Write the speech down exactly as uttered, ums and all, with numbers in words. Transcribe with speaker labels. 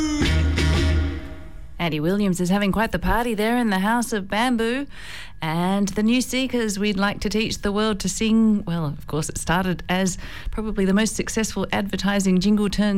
Speaker 1: Andy Williams is having quite the party there in the House of Bamboo. And the new Seekers, we'd like to teach the world to sing. Well, of course, it started as probably the most successful advertising jingle turned